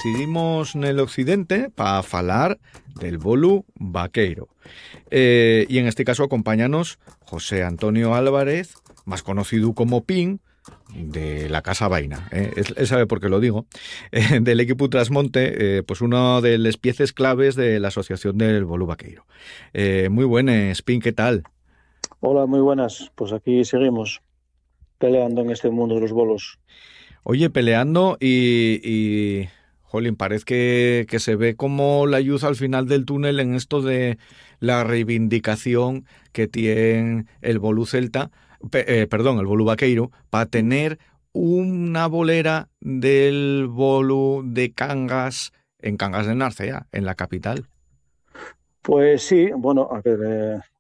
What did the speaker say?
residimos nel occidente para falar del bolu vaqueiro. Y en este caso acompáñanos José Antonio Álvarez, más conocido como Pin, de la Casa Vaina. Él sabe por qué lo digo. Del equipo Trasmonte, pues uno de las piezas claves de la Asociación del Bolu Vaqueiro. Muy buenas, Pin, ¿qué tal? Hola, muy buenas. Pues aquí seguimos peleando en este mundo de los bolos. Oye, peleando jolín, parece que se ve como la luz al final del túnel en esto de la reivindicación que tiene el Bolu Celta, perdón, el Bolu Vaqueiro, para tener una bolera del Bolu de Cangas en Cangas de Narcea, en la capital. Pues sí, bueno, a ver,